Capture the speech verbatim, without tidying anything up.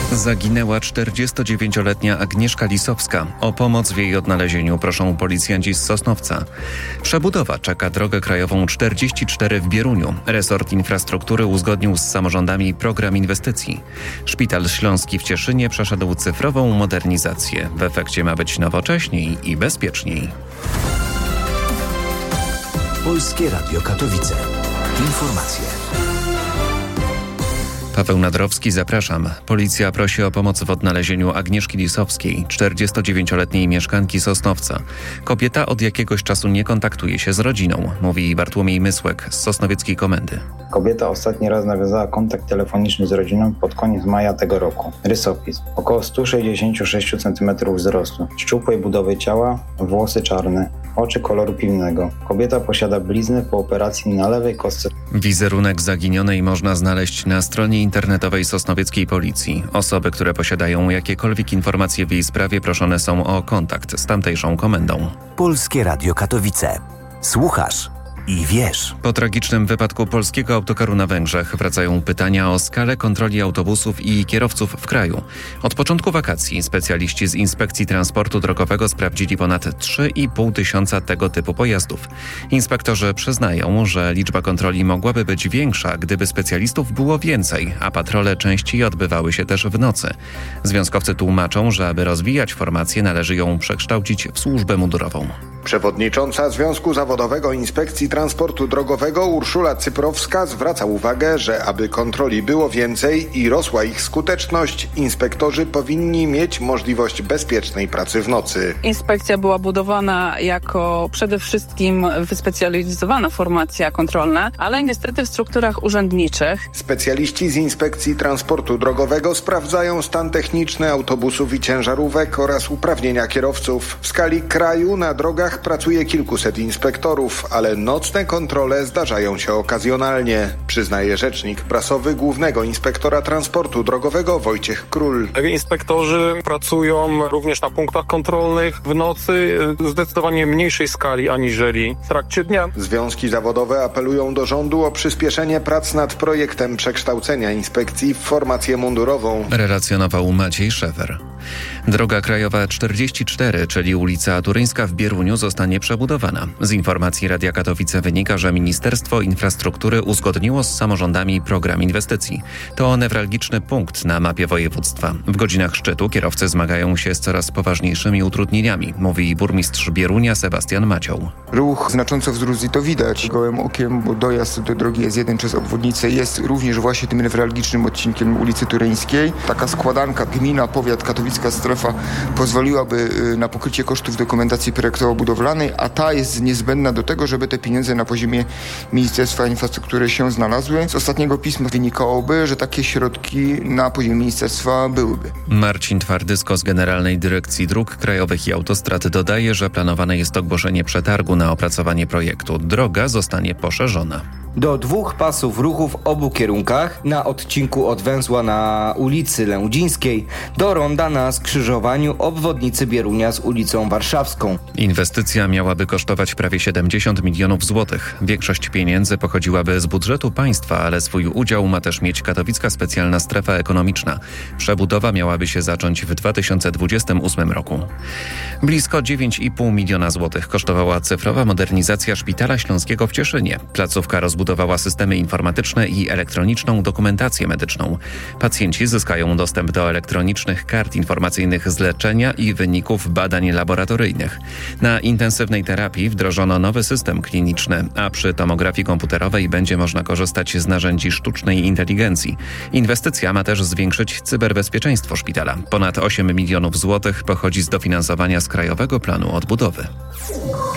Zaginęła czterdziestodziewięcioletnia Agnieszka Lisowska. O pomoc w jej odnalezieniu proszą policjanci z Sosnowca. Przebudowa czeka drogę krajową czterdzieści cztery w Bieruniu. Resort Infrastruktury uzgodnił z samorządami program inwestycji. Szpital Śląski w Cieszynie przeszedł cyfrową modernizację. W efekcie ma być nowocześniej i bezpieczniej. Polskie Radio Katowice. Informacje. Paweł Nadrowski, zapraszam. Policja prosi o pomoc w odnalezieniu Agnieszki Lisowskiej, czterdziestodziewięcioletniej mieszkanki Sosnowca. Kobieta od jakiegoś czasu nie kontaktuje się z rodziną, mówi Bartłomiej Mysłek z Sosnowieckiej Komendy. Kobieta ostatni raz nawiązała kontakt telefoniczny z rodziną pod koniec maja tego roku. Rysopis. Około sto sześćdziesiąt sześć centymetrów wzrostu. Szczupłej budowy ciała, włosy czarne, oczy koloru piwnego. Kobieta posiada bliznę po operacji na lewej kostce. Wizerunek zaginionej można znaleźć na stronie internetowej sosnowieckiej policji. Osoby, które posiadają jakiekolwiek informacje w jej sprawie, proszone są o kontakt z tamtejszą komendą. Polskie Radio Katowice. Słuchasz i wiesz. Po tragicznym wypadku polskiego autokaru na Węgrzech wracają pytania o skalę kontroli autobusów i kierowców w kraju. Od początku wakacji specjaliści z Inspekcji Transportu Drogowego sprawdzili ponad trzy i pół tysiąca tego typu pojazdów. Inspektorzy przyznają, że liczba kontroli mogłaby być większa, gdyby specjalistów było więcej, a patrole częściej odbywały się też w nocy. Związkowcy tłumaczą, że aby rozwijać formację, należy ją przekształcić w służbę mundurową. Przewodnicząca Związku Zawodowego Inspekcji Transportu Drogowego Urszula Cyprowska zwraca uwagę, że aby kontroli było więcej i rosła ich skuteczność, inspektorzy powinni mieć możliwość bezpiecznej pracy w nocy. Inspekcja była budowana jako przede wszystkim wyspecjalizowana formacja kontrolna, ale niestety w strukturach urzędniczych. Specjaliści z Inspekcji Transportu Drogowego sprawdzają stan techniczny autobusów i ciężarówek oraz uprawnienia kierowców. W skali kraju na drogach pracuje kilkuset inspektorów, ale nocne kontrole zdarzają się okazjonalnie, przyznaje rzecznik prasowy Głównego Inspektora Transportu Drogowego Wojciech Król. Inspektorzy pracują również na punktach kontrolnych w nocy w zdecydowanie mniejszej skali aniżeli w trakcie dnia. Związki zawodowe apelują do rządu o przyspieszenie prac nad projektem przekształcenia inspekcji w formację mundurową. Relacjonował Maciej Szewer. Droga krajowa czterdzieści cztery, czyli ulica Turyńska w Bieruniu, zostanie przebudowana. Z informacji Radia Katowice wynika, że Ministerstwo Infrastruktury uzgodniło z samorządami program inwestycji. To newralgiczny punkt na mapie województwa. W godzinach szczytu kierowcy zmagają się z coraz poważniejszymi utrudnieniami, mówi burmistrz Bierunia Sebastian Macioł. Ruch znacząco wzrósł i to widać gołym okiem, bo dojazd do drogi S jeden przez obwodnicę jest również właśnie tym newralgicznym odcinkiem ulicy Turyńskiej. Taka składanka gmina, powiat, katowicka strefa pozwoliłaby na pokrycie kosztów dokumentacji projektowo-budowlanej, a ta jest niezbędna do tego, żeby te pieniądze na poziomie Ministerstwa Infrastruktury się znalazły. Z ostatniego pisma wynikałoby, że takie środki na poziomie ministerstwa byłyby. Marcin Twardysko z Generalnej Dyrekcji Dróg Krajowych i Autostrad dodaje, że planowane jest ogłoszenie przetargu na opracowanie projektu. Droga zostanie poszerzona. Do dwóch pasów ruchu w obu kierunkach na odcinku od węzła na ulicy Lędzińskiej do ronda na skrzyżowaniu obwodnicy Bierunia z ulicą Warszawską. Inwestycja miałaby kosztować prawie siedemdziesiąt milionów złotych. Większość pieniędzy pochodziłaby z budżetu państwa, ale swój udział ma też mieć Katowicka Specjalna Strefa Ekonomiczna. Przebudowa miałaby się zacząć w dwa tysiące dwudziestym ósmym roku. Blisko dziewięć i pół miliona złotych kosztowała cyfrowa modernizacja Szpitala Śląskiego w Cieszynie. Placówka rozbudowała systemy informatyczne i elektroniczną dokumentację medyczną. Pacjenci zyskają dostęp do elektronicznych kart informacyjnych z leczenia i wyników badań laboratoryjnych. Na intensywnej terapii wdrożono nowy system kliniczny, a przy tomografii komputerowej będzie można korzystać z narzędzi sztucznej inteligencji. Inwestycja ma też zwiększyć cyberbezpieczeństwo szpitala. Ponad osiem milionów złotych pochodzi z dofinansowania z Krajowego Planu Odbudowy.